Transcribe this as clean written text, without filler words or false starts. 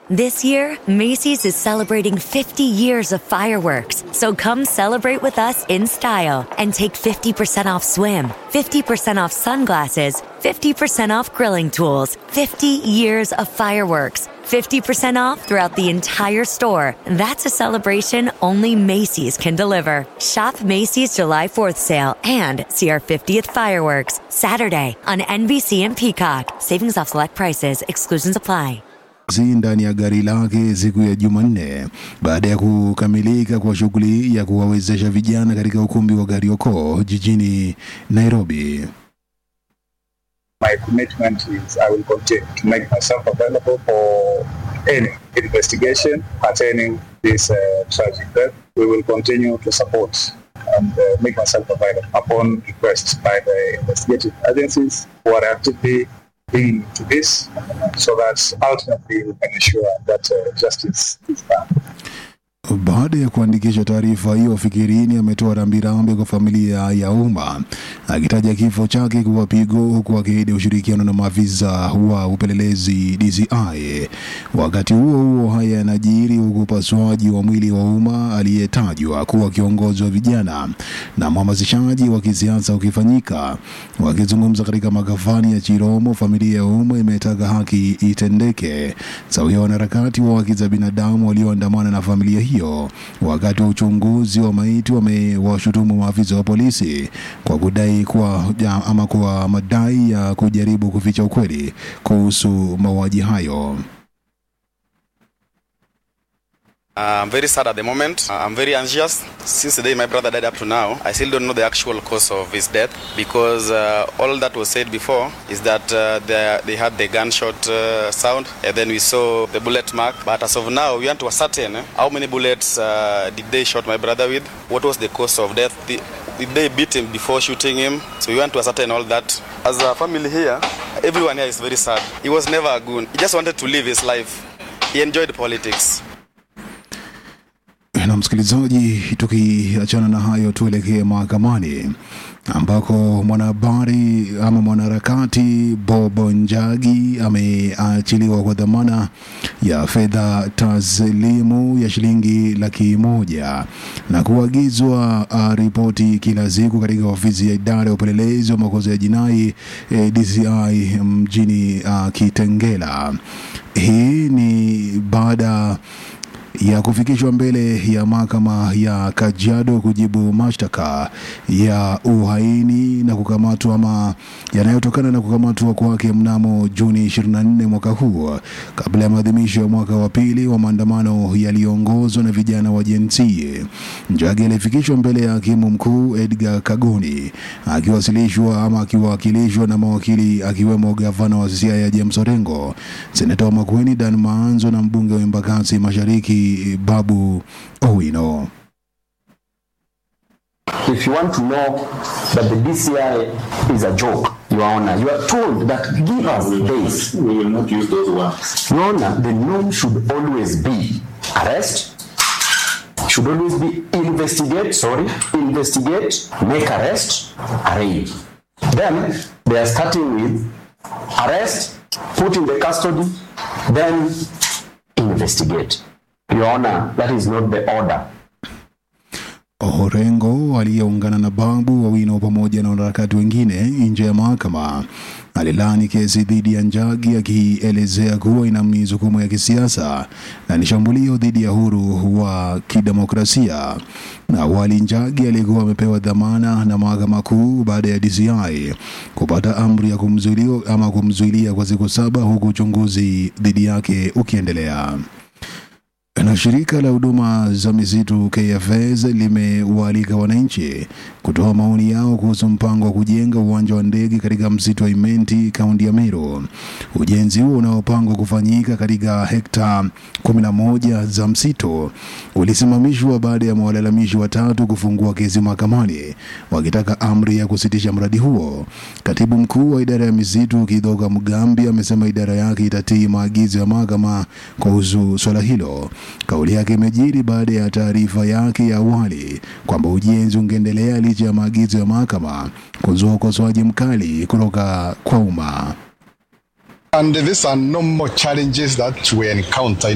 This year, Macy's is celebrating 50 years of fireworks. So come celebrate with us in style and take 50% off swim, 50% off sunglasses, 50% off grilling tools, 50 years of fireworks, 50% off throughout the entire store. That's a celebration only Macy's can deliver. Shop Macy's July 4th sale and see our 50th fireworks Saturday on NBC and Peacock. Savings off select prices. Exclusions apply. Ndani ya gari lake siku ya Jumanne baada ya kukamilika kwa shughuli ya kuwawezesha vijana katika ukumbi wa Kariokoo jijini Nairobi. My commitment is I will continue to make myself available for any investigation pertaining this tragic death. We will continue to support and make myself available upon request by the investigative agencies who are actively to this, so that ultimately we can ensure that justice is done. Baada ya kuandikisha taarifa hiyo, Fikirini ametoa rambirambi kwa familia ya Umma akitaja kifo chake kuwa pigo, huku akiahidi ushirikiano na maafisa wa upelelezi DCI. Wakati huo haya yanajiri huku upasuaji wa mwili wa Umma aliyetajwa kuwa kiongozi wa vijana na mhamasishaji wa kisiasa ukifanyika. Wakizungumza katika makafani ya Chiromo, familia ya Umma imetaka haki itendeke sawia wanaharakati wa haki za binadamu walioandamana na familia hiyo wakati wa uchunguzi wa maiti wamewashutumu maafisa wa polisi kwa kudai kwa madai ya kujaribu kuficha ukweli kuhusu mauaji hayo. I'm very sad at the moment. I'm very anxious. Since the day my brother died up to now, I still don't know the actual cause of his death, because all that was said before is that they had the gunshot sound, and then we saw the bullet mark. But as of now, we want to ascertain how many bullets did they shot my brother with, what was the cause of death, did they beat him before shooting him. So we want to ascertain all that. As a family here, everyone here is very sad. He was never a goon. He just wanted to live his life. He enjoyed politics. Na msikilizaji, tukiachana na hayo tuelekee mahakamani ambako mwanahabari ama mwanaharakati Bob Njagi ameachiliwa kwa dhamana ya fedha taslimu ya shilingi 100,000 na kuagizwa ripoti kila siku katika ofisi ya idara ya upelelezi wa makosa ya jinai DCI mjini Kitengela. Hii ni baada ya kufikishwa mbele ya mahakama ya Kajiado kujibu mashtaka ya uhaini na kukamatwa ama yanayotokana na kukamatwa kwake mnamo Juni 24 mwaka huu kabla ya maadhimisho ya mwaka wa pili wa maandamano yaliyoongozwa na vijana wa Gen Z. Njagi alifikishwa mbele ya hakimu mkuu Edgar Kagoni akiwakilishwa na mawakili akiwemo gavana wa Siaya James Orengo, seneta wa Makueni Dan Maanzo na mbunge wa Embakasi Mashariki Babu Owino. If you want to know that the DCI is a joke, Your Honor, you are told that give us days. We will not use those words. Your Honor, the norm should always be arrest, should always be investigate, make arrest, arraign. Then they are starting with arrest, put in the custody, then investigate. Your Honor, that is not the order. Orengo aliyeungana na Babu Owino pamoja na wanaharakati wengine nje ya mahakama alilani kesi dhidi ya Njagi akielezea kuwa ina mizukumo ya kisiasa na ni shambulio dhidi ya uhuru wa kidemokrasia. Na awali Njagi alikuwa amepewa dhamana na mahakama kuu baada ya DCI kupata amri ya kumzuilia kwa siku 7 huku uchunguzi dhidi yake ukiendelea. Na shirika la huduma za misitu KFS limewaalika wananchi kutoa maoni yao kuhusu mpango wa kujenga uwanja wa ndege katika msitu wa Imenti, kaunti ya Meru. Ujenzi huo unaopangwa kufanyika katika hekta 11 za msitu ulisimamishwa baada ya walalamishi 3 kufungua kesi mahakamani wakitaka amri ya kusitisha mradi huo. Katibu mkuu wa idara ya misitu Kithoka Mugambi amesema idara yake itatii maagizo ya mahakama kuhusu swala hilo. Kauli yake imejiri baada ya taarifa yake ya awali kwamba ujenzi ungeendelea licha ya maagizo ya mahakama kuzua ukosoaji mkali kutoka kwa umma. And these are no more challenges that we encounter